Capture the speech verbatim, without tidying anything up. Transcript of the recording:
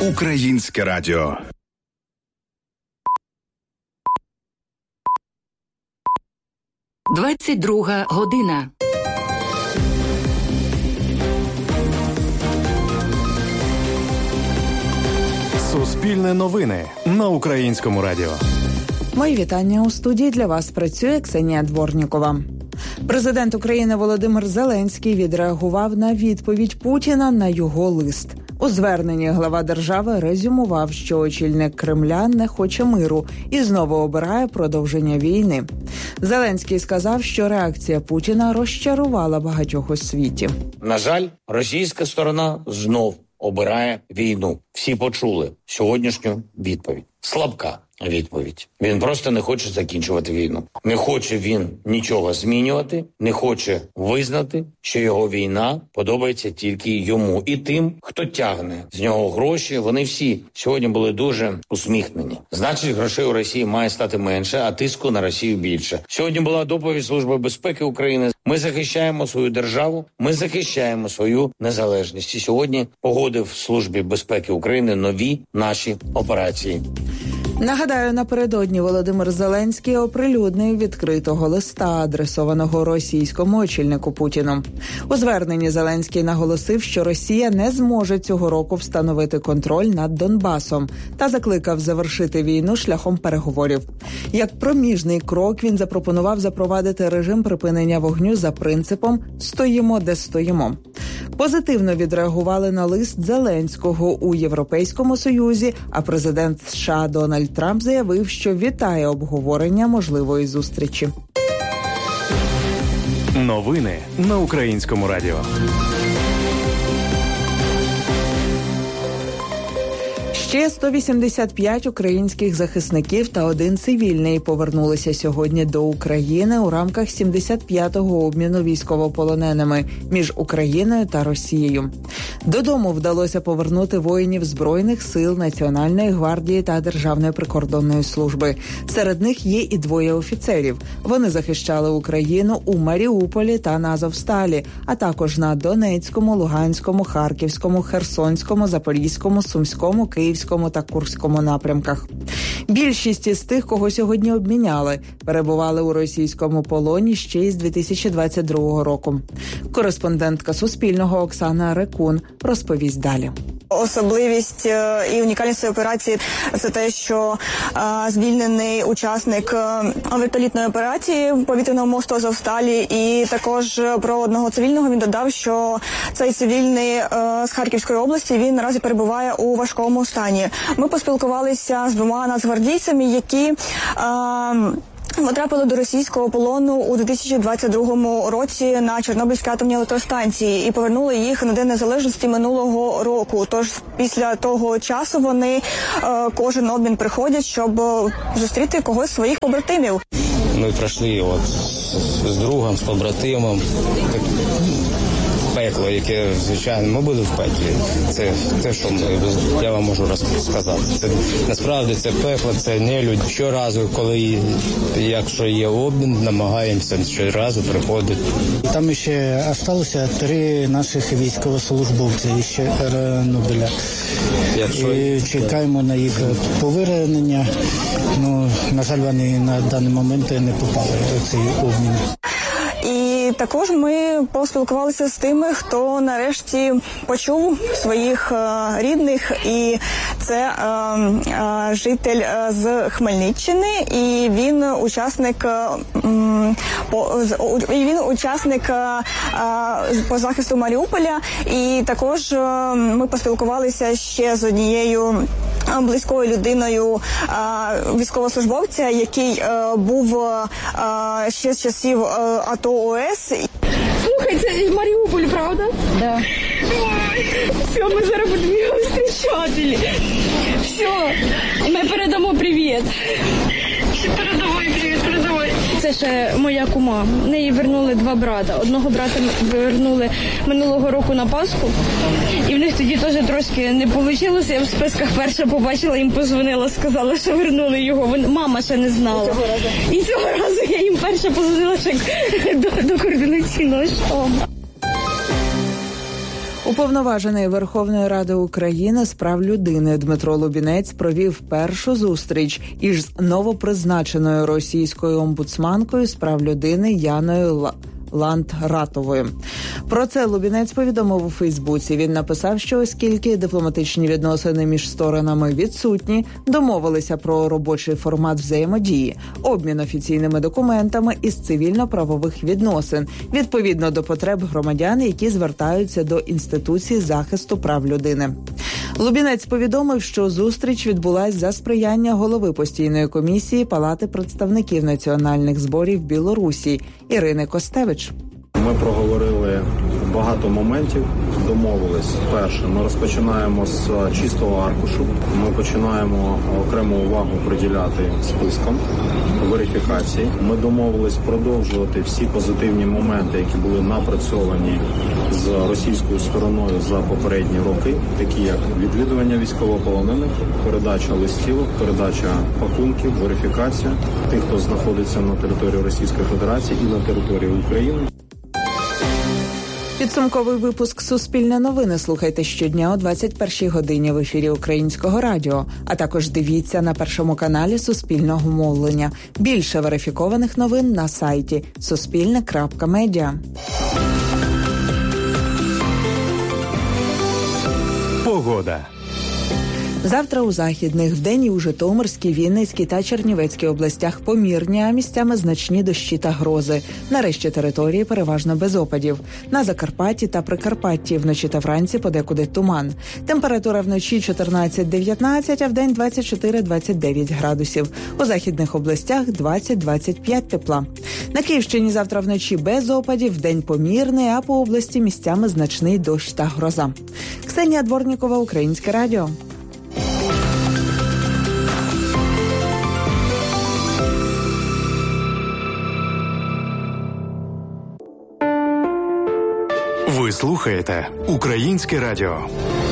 Українське радіо. двадцять друга година. Суспільне новини на Українському радіо. Мої вітання. У студії для вас працює Ксенія Дворнікова. Президент України Володимир Зеленський відреагував на відповідь Путіна на його лист. У зверненні глава держави резюмував, що очільник Кремля не хоче миру і знову обирає продовження війни. Зеленський сказав, що реакція Путіна розчарувала багатьох у світі. На жаль, російська сторона знов обирає війну. Всі почули сьогоднішню відповідь. Слабка відповідь. Він просто не хоче закінчувати війну. Не хоче він нічого змінювати, не хоче визнати, що його війна подобається тільки йому і тим, хто тягне з нього гроші. Вони всі сьогодні були дуже усміхнені. Значить, грошей у Росії має стати менше, а тиску на Росію більше. Сьогодні була доповідь Служби безпеки України. Ми захищаємо свою державу, ми захищаємо свою незалежність. І сьогодні погодив Службі безпеки України нові наші операції. Нагадаю, напередодні Володимир Зеленський оприлюднив відкритого листа, адресованого російському очільнику Путіну. У зверненні Зеленський наголосив, що Росія не зможе цього року встановити контроль над Донбасом та закликав завершити війну шляхом переговорів. Як проміжний крок він запропонував запровадити режим припинення вогню за принципом «стоїмо, де стоїмо». Позитивно відреагували на лист Зеленського у Європейському Союзі, а президент США Дональд Трамп заявив, що вітає обговорення можливої зустрічі. Новини на Українському радіо. Ще сто вісімдесят п'ять українських захисників та один цивільний повернулися сьогодні до України у рамках сімдесят п'ятого обміну військовополоненими між Україною та Росією. Додому вдалося повернути воїнів Збройних сил, Національної гвардії та Державної прикордонної служби. Серед них є і двоє офіцерів. Вони захищали Україну у Маріуполі та на Азовсталі, а також на Донецькому, Луганському, Харківському, Херсонському, Запорізькому, Сумському, Київському та Курському напрямках. Більшість із тих, кого сьогодні обміняли, перебували у російському полоні ще із дві тисячі двадцять другого року. Кореспондентка Суспільного Оксана Рекун розповість далі. Особливість і унікальність цієї операції – це те, що а, звільнений учасник вертолітної операції повітряного мосту Азовсталі, і також про одного цивільного він додав, що цей цивільний а, з Харківської області, він наразі перебуває у важкому стані. Ми поспілкувалися з двома нацгвардійцями, які а, потрапили до російського полону у дві тисячі двадцять другому році на Чорнобильській атомній електростанції і повернули їх на День Незалежності минулого року. Тож після того часу вони е, кожен обмін приходять, щоб зустріти когось з своїх побратимів. Ми пройшли от з другом, з побратимом. Пекло, яке, звичайно, ми були в пеклі. Це те, що ми, я вам можу розказати. Це, насправді це пекло, це нелюдь. Щоразу, коли, якщо є обмін, намагаємося щоразу приходити. Там ще залишилося три наших військовослужбовців ще Нобеля. Якщо... І чекаємо на їх повернення. Ну, на жаль, вони на даний момент не попали в цей обмін. І також ми поспілкувалися з тими, хто нарешті почув своїх е, рідних, і це е, е, житель е, з Хмельниччини, і він учасник е, по, і він учасник е, по захисту Маріуполя. І також е, ми поспілкувалися ще з однією близькою людиною військовослужбовця, який е, був е, ще з часів е, АТО ОС. Слухай, це Маріуполь, правда? Да. Все, ми зараз будемо його зустрічати. Все, ми передамо привіт. Передавай привіт, передавай. Це ще моя кума. В неї вернули два брата. Одного брата вернули минулого року на Пасху. І в них тоді теж трошки не вийшло. Я в списках перша побачила, їм позвонила, сказала, що вернули його. Вон, мама ще не знала. І цього разу, І цього разу я їм перша позвонила ще до, до координаційного штабу. Уповноважений Верховної Ради України з прав людини Дмитро Лубінець провів першу зустріч із новопризначеною російською омбудсманкою з прав людини Яною Ландратовою. Про це Лубінець повідомив у Фейсбуці. Він написав, що оскільки дипломатичні відносини між сторонами відсутні, домовилися про робочий формат взаємодії, обмін офіційними документами із цивільно-правових відносин, відповідно до потреб громадян, які звертаються до інституції захисту прав людини. Лубінець повідомив, що зустріч відбулась за сприяння голови постійної комісії Палати представників національних зборів Білорусі Ірини Костевич. Ми проговорили багато моментів, домовились. Перше, ми розпочинаємо з чистого аркушу. Ми починаємо окрему увагу приділяти спискам верифікації. Ми домовились продовжувати всі позитивні моменти, які були напрацьовані з російською стороною за попередні роки, такі як відвідування військовополонених, передача листівок, передача пакунків, верифікація тих, хто знаходиться на території Російської Федерації і на території України. Підсумковий випуск «Суспільне новини» слухайте щодня о двадцять першій годині в ефірі Українського радіо, а також дивіться на Першому каналі Суспільного мовлення. Більше верифікованих новин на сайті суспільне крапка медіа. Погода. Завтра у західних, вдень і у Житомирській, Вінницькій та Чернівецькій областях помірні, а місцями значні дощі та грози. На решті території переважно без опадів. На Закарпатті та Прикарпатті вночі та вранці подекуди туман. Температура вночі чотирнадцять-дев'ятнадцять, а вдень двадцять чотири - двадцять дев'ять градусів. У західних областях двадцять - двадцять п'ять тепла. На Київщині завтра вночі без опадів, вдень помірний, а по області місцями значний дощ та гроза. Ксенія Дворнікова, Українське радіо. Ви слухаєте Українське радіо.